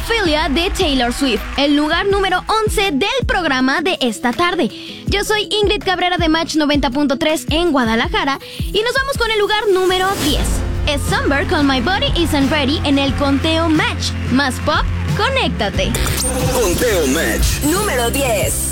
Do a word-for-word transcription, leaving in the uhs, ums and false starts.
Ophelia de Taylor Swift, el lugar número once del programa de esta tarde. Yo soy Ingrid Cabrera de Match noventa punto tres en Guadalajara y nos vamos con el lugar número diez. Es Summer con My Body Isn't Ready en el conteo Match. Más pop, conéctate. Conteo Match número diez.